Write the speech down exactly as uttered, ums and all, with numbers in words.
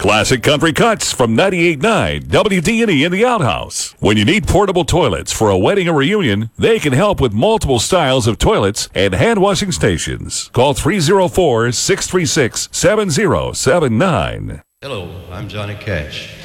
Classic Country Cuts from ninety-eight point nine W D and E in the outhouse. When you need portable toilets for a wedding or reunion, they can help with multiple styles of toilets and hand washing stations. Call three oh four, six three six, seven oh seven nine. Hello, I'm Johnny Cash.